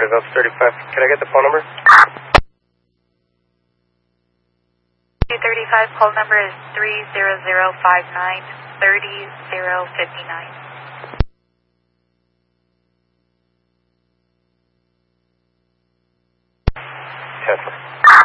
Develop 35. Can I get the phone number? 235, call number is 30059 30059. Tesla.